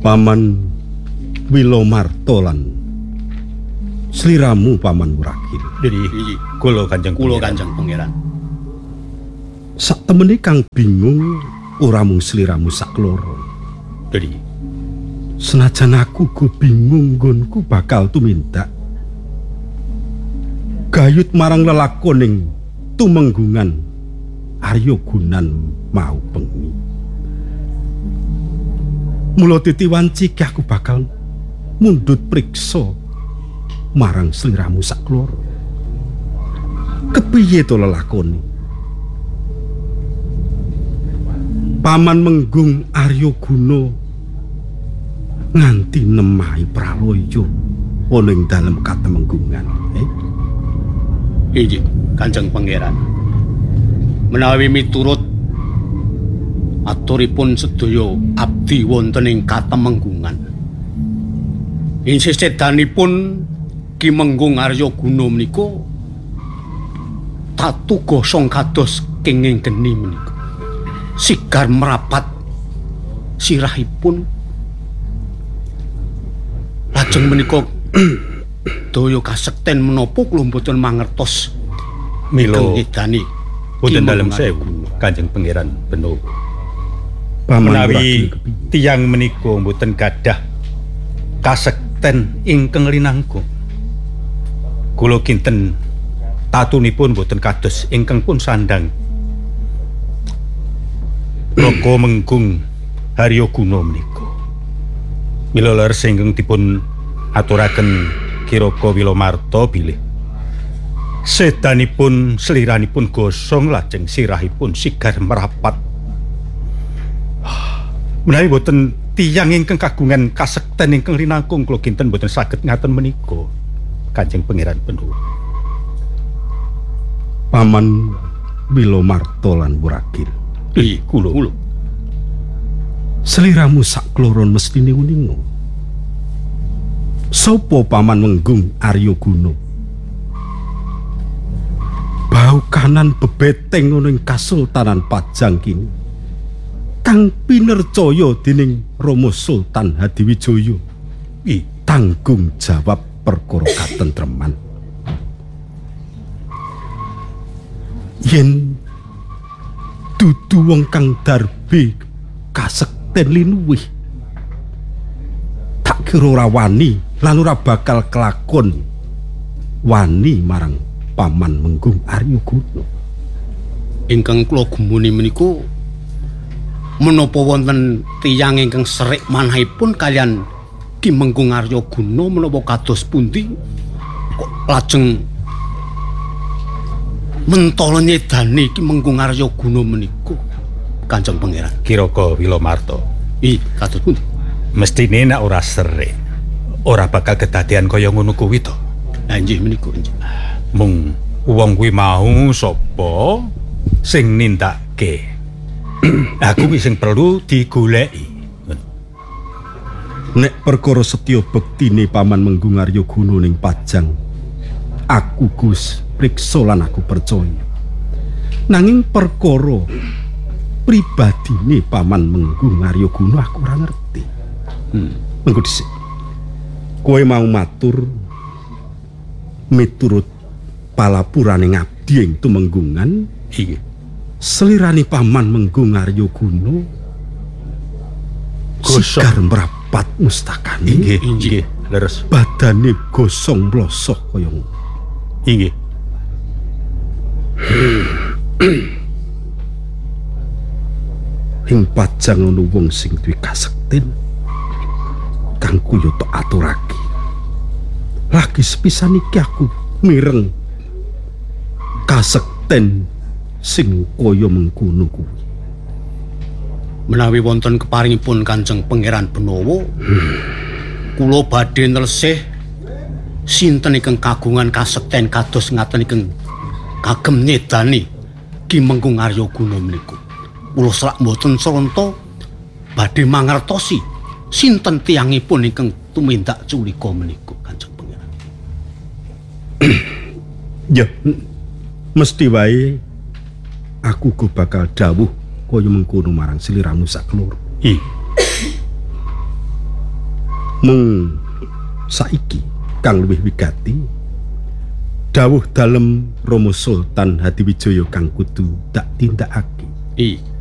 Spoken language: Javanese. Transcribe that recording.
Paman Wilomarto lan sliramu Paman Murakil. Diri kula Kanjeng Pangeran. Sak temene kang bingung ora mung sliramu sakloro. Diri senajan aku go bingung nggonku bakal tumindak gayut marang lelakoning tumenggungan Arya Gunan mau bengi. Mula titiwanci aku bakal mundhut priksa marang sliramu sakloro. Kepiye to lelakone? Paman Menggung Arya Guna nganti nemahi praloyo ana ing dalem katemenggungan. Inggih, Kanjeng Pangeran. Menawi miturut aturipun sedaya abdi wonten ing katemenggungan. Ing sesedanipun Ki Menggung Arya Guna menika tatu gosong kados kenging geni menika. Sigar merapat sirahipun lajeng menika daya kasekten menapa kula mboten mangertos mila ngedani boten dalem sewu Kanjeng Pangeran Benowo. Menawi tiyang menika mboten gadah kasekten ingkang linangkung, kula kinten tatunipun boten kados ingkang pun sandang Raka Menggung Arya Guna menika. Mila leres ingkang dipun aturaken Ki Raka Wilomarto bilih sedanipun seliranipun gosong lajeng sirahipun sigar merapat. Menawi boten tiyang ingkang kagungan kasekten ingkang linangkung kula kinten boten saged ngaten menika Kanjeng Pangeran Benowo. Paman Wilomarto lan Murakil. Kula. Seliramu sakloron mestine uningo. Sopo Paman Menggung Arya Guna? Bau kanan bebeteng ana ing Kasultanan Pajang kini kang pinercaya dening Rama Sultan Hadiwijaya. Tanggung jawab perkara katentreman. Yen dudu wong kang darbe kasekten linuwih, tak kira ora wani lan ora bakal kelakon wani marang Paman Menggung Arya Guna. Ingkang kula gumuni menika menapa wonten tiyang ingkang serik manahipun kalian Ki Menggung Arya Guna menapa kados pundi kok lajeng mentala nyedani Ki Menggung Arya Guna menika Kanjeng Pangeran? Ki Raka Wilomarto. Kados pundi? Mestine nek ora serik ora bakal kedadean kaya ngono kuwi to. Lah nggih menika nggih. Mung wong kuwi mau sapa sing nindakake. Aku kuwi sing perlu digoleki. Nek perkara setya bektine Paman Menggung Arya Guna ning Pajang, aku Gus priksa lan aku percaya. Nanging perkara pribadine Paman Menggung Arya Guna aku ora ngerti. Mengko dhisik. Kowe mau matur miturut palapurane ngabdi ing tumenggungan. Iya. Selirane Paman Menggung Arya Guna sigar merapat mustakane. Inggih, leres. Badane gosong mlosok kaya ngono. Inggih. Ing Pajang ana wong sing duwe kasekten kang kuyo tok aturake. Lagi sepisan iki aku mireng kasekten sing kaya mengkono kuwi. Menawi wonten keparingipun Kanjeng Pangeran Benowo, kula badhe nlesih sinten ingkang kagungan kasekten kados ngaten ingkang kagem nyedani Ki Menggung Arya Guna menika. Kula selak mboten sronto badhe mangertosi sinten tiyangipun ingkang tumindak culika menika Kanjeng Pangeran. Ya, mesti wae aku go bakal dawuh kaya mengkono marang sliramu sakloro. Mung saiki kang luwih wigati dawuh dalem Rama Sultan Hadiwijaya kang kudu tak tindakake.